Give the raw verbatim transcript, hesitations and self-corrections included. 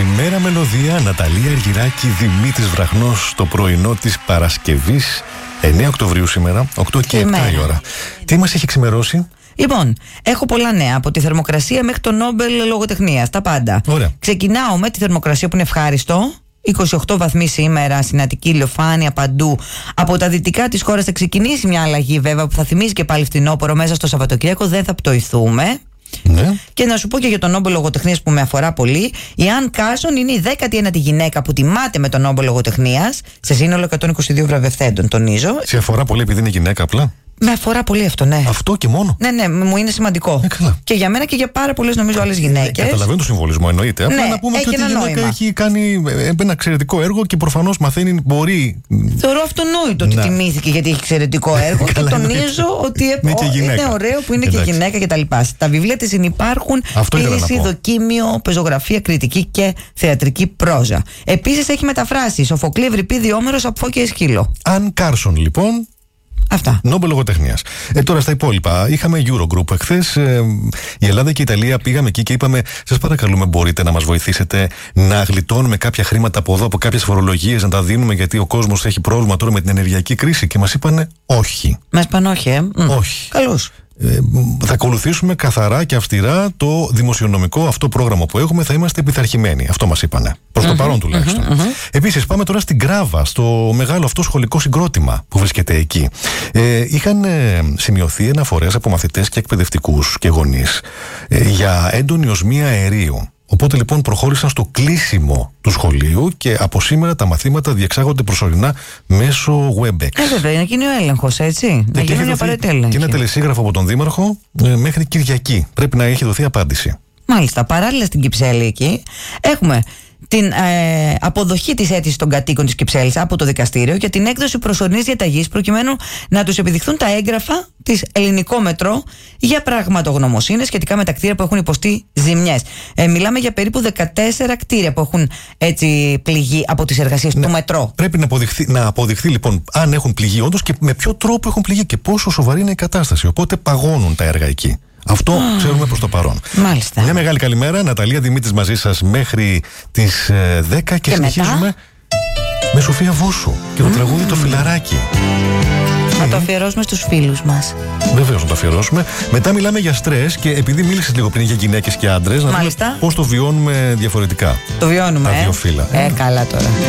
Καλημέρα μελωδία, Ναταλία Αργυράκη, Δημήτρης Βραχνός, το πρωινό της Παρασκευής, εννέα Οκτωβρίου σήμερα, οκτώ και επτά η ώρα. Τι μας έχει ξημερώσει? Λοιπόν, έχω πολλά νέα, από τη θερμοκρασία μέχρι το Νόμπελ λογοτεχνίας, τα πάντα. Ωραία. Ξεκινάω με τη θερμοκρασία που είναι ευχάριστο. είκοσι οκτώ βαθμοί σήμερα, συνατική ηλιοφάνεια παντού. Από τα δυτικά της χώρας θα ξεκινήσει μια αλλαγή, βέβαια, που θα θυμίζει και πάλι φθινόπωρο μέσα στο Σαββατοκύριακο. Δεν θα πτωηθούμε. Ναι. Και να σου πω και για τον Νόμπελ λογοτεχνίας που με αφορά πολύ. Η Αν Κάρσον είναι η δέκατη ένατη γυναίκα που τιμάται με τον Νόμπελ λογοτεχνίας, σε σύνολο εκατόν είκοσι δύο βραβευθέντων, τονίζω. Σε αφορά πολύ επειδή είναι γυναίκα απλά? Με αφορά πολύ αυτό, ναι. Αυτό και μόνο. Ναι, ναι, μου είναι σημαντικό. Ε, καλά. Και για μένα και για πάρα πολλές, νομίζω, άλλες γυναίκες. Ε, καταλαβαίνω το συμβολισμό, εννοείται. Απλά Ναι, να πούμε έχει και ότι η ένα γυναίκα νόημα. έχει κάνει ένα εξαιρετικό έργο και προφανώς μαθαίνει, μπορεί. Θεωρώ αυτονόητο ότι Να. τιμήθηκε γιατί έχει εξαιρετικό έργο και Καλά, τονίζω εννοείται. ότι Είναι και γυναίκα. είναι ωραίο που είναι και Εντάξει. γυναίκα κτλ. Τα βιβλία της συνυπάρχουν, Αυτό ήθελα να ποίηση, πω. δοκίμιο, πεζογραφία, κριτική και θεατρική πρόζα. Επίσης έχει μεταφράσει Σοφοκλή, Ευρυπίδη, Όμηρος, από Φώκια Αισχύλο. Αν Κάρσον, λοιπόν. Αυτά. Νόμπελ λογοτεχνίας. Ε, τώρα στα υπόλοιπα. Είχαμε Eurogroup εχθές. Ε, η Ελλάδα και η Ιταλία πήγαμε εκεί και είπαμε: σας παρακαλούμε, μπορείτε να μας βοηθήσετε να γλιτώνουμε κάποια χρήματα από εδώ, από κάποιες φορολογίες, να τα δίνουμε, γιατί ο κόσμος έχει πρόβλημα τώρα με την ενεργειακή κρίση. Και μας είπανε όχι. Μας πάνε όχι, ε. Μ. Όχι. Καλώς. Ε, θα ακολουθήσουμε καθαρά και αυστηρά το δημοσιονομικό αυτό πρόγραμμα που έχουμε, θα είμαστε επιθαρχημένοι. Αυτό μας είπανε. Προς το Mm-hmm, παρόν τουλάχιστον. mm-hmm, mm-hmm. Επίσης, πάμε τώρα στην Κράβα, στο μεγάλο αυτό σχολικό συγκρότημα που βρίσκεται εκεί. Ε, είχαν ε, σημειωθεί αναφορές από μαθητές και εκπαιδευτικούς και γονείς ε, για έντονη οσμία αερίου. Οπότε λοιπόν προχώρησαν στο κλείσιμο του σχολείου και από σήμερα τα μαθήματα διεξάγονται προσωρινά μέσω WebEx. Ε, βέβαια, είναι γίνει ο έλεγχος, έτσι. Να γίνει μια απαραίτητη έλεγχη. Και ένα τελεσίγραφο από τον Δήμαρχο ε, μέχρι Κυριακή. Πρέπει να έχει δοθεί απάντηση. Μάλιστα, παράλληλα στην Κυψέλη εκεί έχουμε την ε, αποδοχή της αίτησης των κατοίκων της Κυψέλης από το δικαστήριο για την έκδοση προσωρινής διαταγής προκειμένου να τους επιδειχθούν τα έγγραφα της Ελληνικό Μετρό για πραγματογνωμοσύνη σχετικά με τα κτίρια που έχουν υποστεί ζημιές. Ε, μιλάμε για περίπου δεκατέσσερα κτίρια που έχουν έτσι πληγεί από τις εργασίες Ναι, του Μετρό. Πρέπει να αποδειχθεί, να αποδειχθεί λοιπόν αν έχουν πληγεί όντως και με ποιο τρόπο έχουν πληγεί και πόσο σοβαρή είναι η κατάσταση. Οπότε παγώνουν τα έργα εκεί. Αυτό mm. ξέρουμε προς το παρόν. Μάλιστα. Μια μεγάλη καλημέρα. Ναταλία Δημήτρης μαζί σας μέχρι τις ε, δέκα και, Και συνεχίζουμε μετά? με Σοφία Βούσου και το mm. τραγούδι Το Φιλαράκι. Να το αφιερώσουμε στους φίλους μας. Βεβαίως να το αφιερώσουμε. Μετά μιλάμε για στρες και επειδή μίλησες λίγο πριν για γυναίκες και άντρες, να δούμε πώς το βιώνουμε διαφορετικά. Το βιώνουμε, Τα ε. δύο φύλλα. Ε, καλά τώρα.